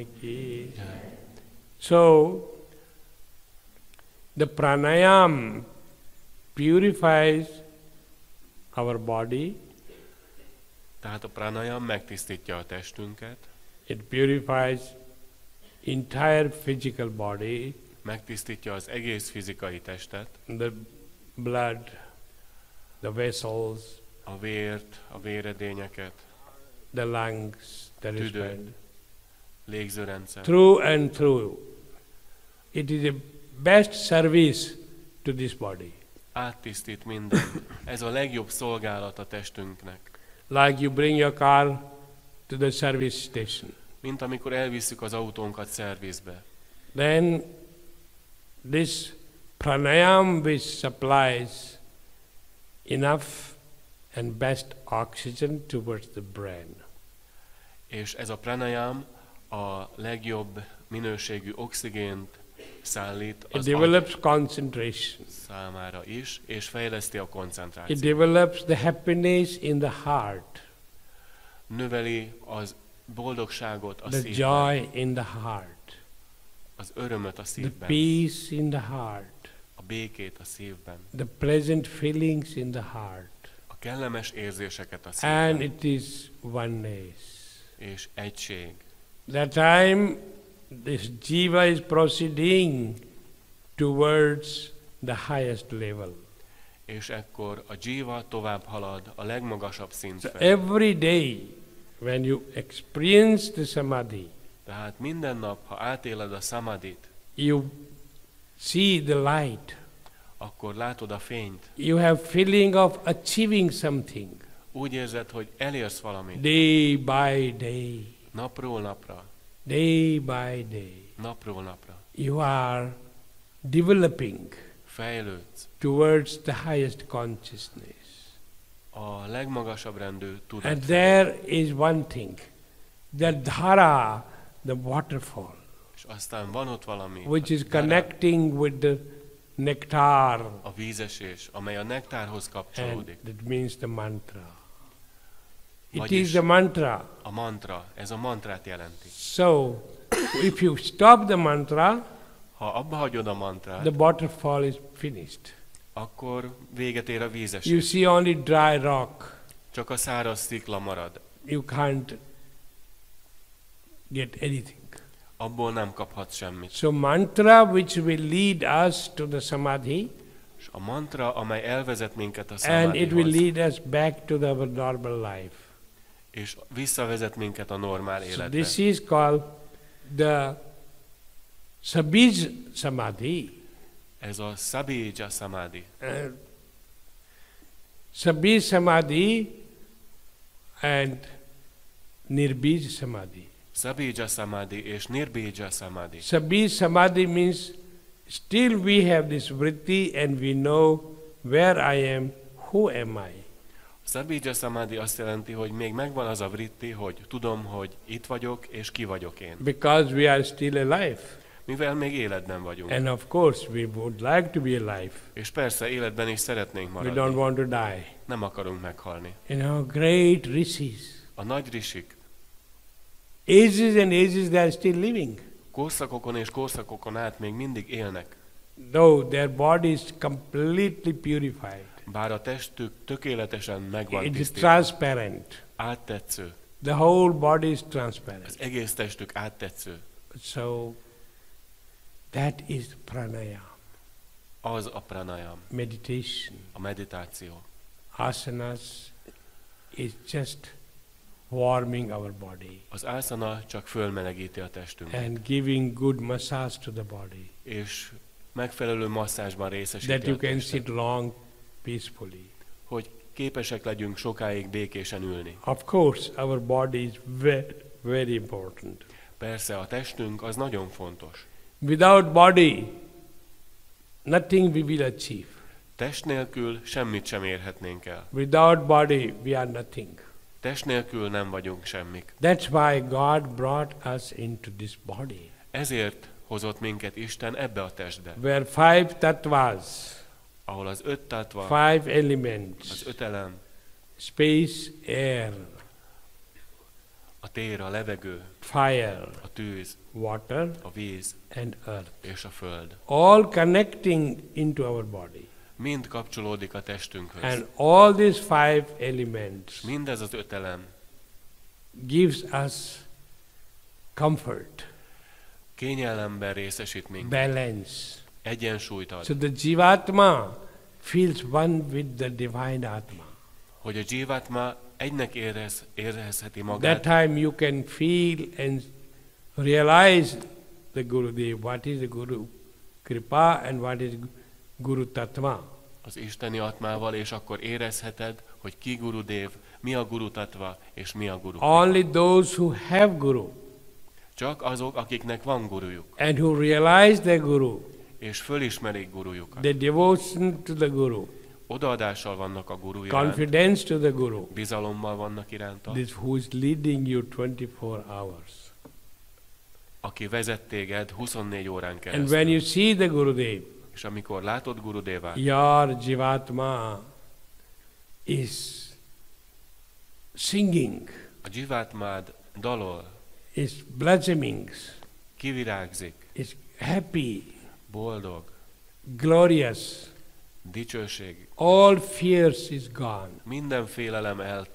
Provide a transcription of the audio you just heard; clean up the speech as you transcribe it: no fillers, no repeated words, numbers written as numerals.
So, the pranayam purifies our body. Tehát a pranayam megtisztítja a testünket, It purifies entire physical body, megtisztítja az egész fizikai testet, the blood, the vessels, a vért, a véredényeket, the lungs, the tüdőt, respiratory. légzőrendszer. Through and through. It is a best service to this body. Áttisztít mindent. Ez a legjobb szolgálat a testünknek. Like you bring your car to the service station. Mint amikor elvisszük az autónkat szervizbe. Then this pranayam which supplies enough and best oxygen towards the brain. És ez a pranayam a legjobb minőségű oxigént szállít It az develops concentration. számára is, és fejleszti a It koncentrációt. develops the happiness in the heart, Növeli az boldogságot a the szívben, joy in the heart, az örömöt a the szívben, peace in the heart, a békét a szívben, the pleasant feelings in the heart. a kellemes érzéseket a And szívben, it is oneness. és egység. That time this jiva is proceeding towards the highest level. És ekkor a jiva tovább halad a legmagasabb szint So felé. every day when you experience the samadhi, Tehát minden nap, ha átéled a samadit, you see the light. akkor látod a fényt. You have feeling of achieving something Úgy érzed, hogy elérsz valamit. day by day, Napról napra, day by day. napról napra. You are developing Fejlődsz towards the highest consciousness. a legmagasabb rendű tudat And felé. there is one thing, that dhara, the waterfall, És aztán van ott valami, which is dhara, connecting with the nectar, a vízesés, amely a nektárhoz and kapcsolódik. that means the mantra. It Vagyis is the mantra. a mantra, ez a mantrát jelenti. So, if you stop the mantra, Ha abba hagyod a mantrát, the waterfall is finished. akkor véget ér a You vízesés. see only dry rock. Csak a száraz szikla marad. You can't get anything. Abból nem kaphatsz semmit. So mantra which will lead us to the samadhi, És a mantra, amely elvezet minket a and it will samadhihoz, lead us back to our normal life. és visszavezet minket a normál So életbe. this is called the sabij samadhi. Ez a Sabija Samadhi. Sabij samadhi and nirbij samadhi. Sabija Samadhi és Nirbija Samadhi. Sabij samadhi means still we have this vritti and we know where I am, who am I. Sabija Samadhi azt jelenti, hogy még megvan az a vritti, hogy tudom, hogy itt vagyok, és ki vagyok én. Because we are still alive. Mivel még életben vagyunk. And of course we would like to be alive. És persze életben is szeretnénk We don't maradni. want to die. Nem akarunk meghalni. Great rishis, A nagy risik ages and ages they are still living. korszakokon és korszakokon át még mindig élnek. Though their body is completely purified. Bár a testük tökéletesen meg van It is tisztítva. transparent. Áttetsző. The whole body is Az transparent. egész testük áttetsző. So that is pranayama, Az a pranayam, meditation. a meditáció. Asanas is just warming our body Az asana csak fölmelegíti a testünket, and giving good massage to the body, és megfelelő masszázsban részesíti that you a can testet, sit long peacefully. hogy képesek legyünk sokáig békésen ülni. Of course, our body is very, very important. Persze a testünk az nagyon fontos. Without body, nothing we will achieve. Test nélkül semmit sem érhetnénk el. Without body, we are nothing. Test nélkül nem vagyunk semmik. That's why God brought us into this body, Ezért hozott minket Isten ebbe a testbe, where 5 tattvas, ahol az 5 tattva, 5 elements, az 5 elem, space, air, A tér, a levegő, fire, a tűz, water, a víz and earth. és a föld. All connecting into our body. Mind kapcsolódik a testünkhöz. And all these 5 elements Mindez az 5 elem gives us comfort, kényelemben részesít minket. balance. Egyensúlyt ad. So the Jivatma feels one with the divine Atma. Hogy a Jivatma egynek érezheti That magát, time you can feel and realize the Gurudev, what is the Guru Kripa and what is Guru Tattva. az isteni atmával, és akkor érezheted, hogy ki Gurudev, mi a Guru Tattva, és mi a Guru. Only those who have Guru Csak azok, akiknek van gurujuk, and who realize their Guru, és fölismerik gurujukat. their devotion to the Guru, Odaadással vannak a guru iránt, confidence to the Guru, bizalommal vannak iránta, this who is leading you 24 hours. aki vezet téged 24 órán And keresztül. when you see the Gurudev, És amikor látod Gurudevát, your Jivatma is singing, a Jivatmád dalol, is blossoming, kivirágzik, is happy, boldog, glorious. dicsőség, All fears is gone. minden félelem